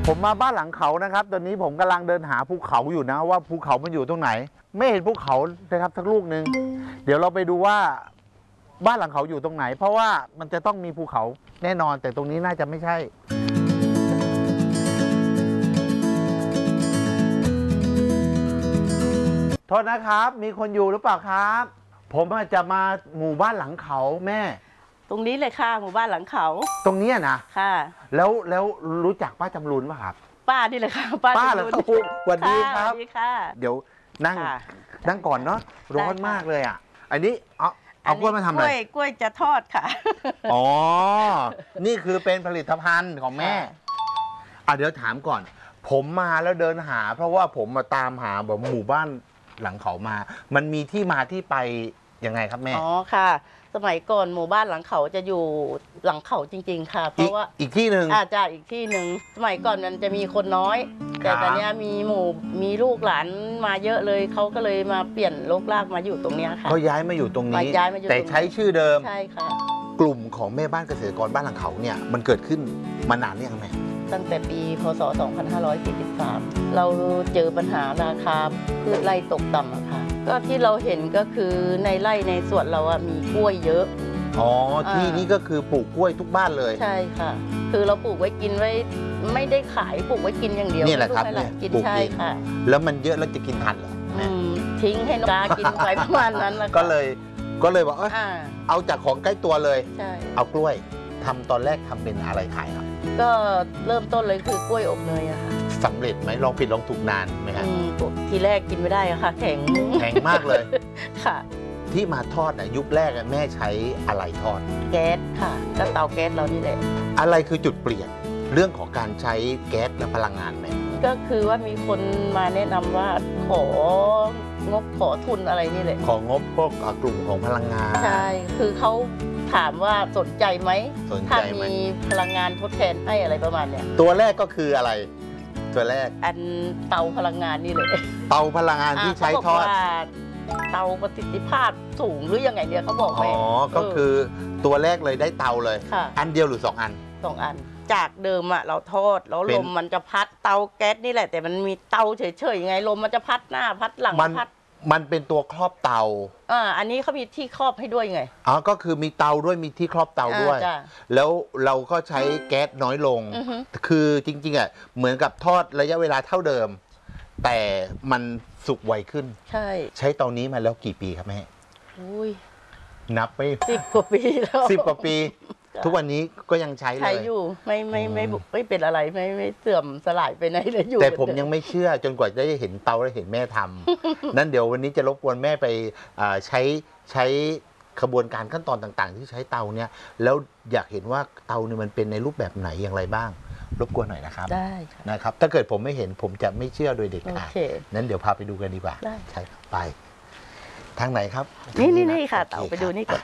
ผมมาบ้านหลังเขานะครับตอนนี้ผมกำลังเดินหาภูเขาอยู่นะว่าภูเขามันอยู่ตรงไหนไม่เห็นภูเขาเลยครับสักลูกหนึ่งเดี๋ยวเราไปดูว่าบ้านหลังเขาอยู่ตรงไหนเพราะว่ามันจะต้องมีภูเขาแน่นอนแต่ตรงนี้น่าจะไม่ใช่โทษนะครับมีคนอยู่หรือเปล่าครับผมจะมาหมู่บ้านหลังเขาแม่ตรงนี้เลยค่ะหมู่บ้านหลังเขาตรงนี้นะค่ะแล้วรู้จักป้าจำรูนป่ะครับป้านี่เลยค่ะป้าเหรอครับสวัสดีครับสวัสดีค่ะเดี๋ยวนั่งก่อนเนาะร้อนมากเลยอ่ะอันนี้เอากล้วยมาทำอะไรกล้วยจะทอดค่ะอ๋อนี่คือเป็นผลิตภัณฑ์ของแม่เดี๋ยวถามก่อนผมมาแล้วเดินหาเพราะว่าผมมาตามหาแบบหมู่บ้านหลังเขามามันมีที่มาที่ไปยังไงครับแม่อ๋อค่ะสมัยก่อนหมู่บ้านหลังเขาจะอยู่หลังเขาจริงๆค่ะเพราะว่าอีกที่หนึ่งจากอีกที่หนึ่งสมัยก่อนมันจะมีคนน้อยแต่ตอนนี้มีลูกหลานมาเยอะเลยเขาก็เลยมาเปลี่ยนรกรากมาอยู่ตรงนี้ค่ะเขาย้ายมาอยู่ตรงนี้แต่ใช้ชื่อเดิมใช่ค่ะกลุ่มของแม่บ้านเกษตรกรบ้านหลังเขาเนี่ยมันเกิดขึ้นมานานยังไงตั้งแต่ปีพศ2543เราเจอปัญหาราคาพืชไร่ตกต่ำค่ะก็ที่เราเห็นก็คือในไร่ในสวนเรามีกล้วยเยอะที่นี่ก็คือปลูกกล้วยทุกบ้านเลยใช่ค่ะคือเราปลูกไว้กินไว้ไม่ได้ขายปลูกไว้กินอย่างเดียวนี่แหละครับกินใช่ค่ะแล้วมันเยอะแล้วจะกินทันเหรอทิ้งให้นกกากินไปประมาณนั้นแล้วก็เลยบอกเอาจากของใกล้ตัวเลยเอากล้วยทำตอนแรกทำเป็นอะไรขายครับก็เริ่มต้นเลยคือกล้วยอบเนยอะค่ะสำเร็จไหมลองผิดลองถูกนานไหมครับทีแรกกินไม่ได้อะค่ะแข็งมากเลยค่ะที่มาทอดยุคแรกแม่ใช้อะไรทอดแก๊สค่ะก็เตาแก๊สเรานี่แหละอะไรคือจุดเปลี่ยนเรื่องของการใช้แก๊สและพลังงานไหมก็คือว่ามีคนมาแนะนำว่าขอทุนอะไรนี่แหละของบพวกกลุ่มของพลังงานใช่คือเขาถามว่าสนใจไหมถ้ามีพลังงานทดแทนให้อะไรประมาณเนี้ยตัวแรกก็คืออะไรตัวแรกเตาพลังงานนี่เลยเตาพลังงานที่ใช้ทอดเตาประสิทธิภาพสูงหรือยังไงเนี่ยเขาบอกไหมก็คือตัวแรกเลยได้เตาเลยอันเดียวหรือ2 อัน 2 อันจากเดิมเราทอดแล้วลมมันจะพัดเตาแก๊สนี่แหละแต่มันมีเตาเฉยๆไงลมมันจะพัดหน้าพัดหลังพัดมันเป็นตัวครอบเตาอันนี้เขามีที่ครอบให้ด้วยไงก็คือมีเตาด้วยมีที่ครอบเตาด้วยแล้วเราก็ใช้แก๊สน้อยลงคือจริงๆเหมือนกับทอดระยะเวลาเท่าเดิมแต่มันสุกไวขึ้นใช้เตานี้มาแล้วกี่ปีครับแม่นับไป 10 กว่าปีแล้ว 10 กว่าปีทุกวันนี้ก็ยังใช้เลยใช้อยู่ไม่เป็นอะไรไม่เสื่อมสลายไปไหนเลยอยู่แต่ผมยังไม่เชื่อจนกว่าจะได้เห็นเตาและเห็นแม่ทำนั้นเดี๋ยววันนี้จะรบกวนแม่ไปใช้ขบวนการขั้นตอนต่างๆที่ใช้เตาเนี่ยแล้วอยากเห็นว่าเตาเนี่ยมันเป็นในรูปแบบไหนอย่างไรบ้างรบกวนหน่อยนะครับได้นะครับถ้าเกิดผมไม่เห็นผมจะไม่เชื่อโดยเด็ดขาดนั้นเดี๋ยวพาไปดูกันดีกว่าใช่ไปทางไหนครับนี่ค่ะเตาไปดูนี่ก่อน